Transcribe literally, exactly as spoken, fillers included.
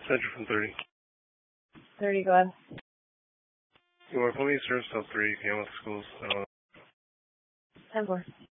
Central from thirty. thirty, go ahead. You want to put me in service till three p m at the schools? I don't know. ten four.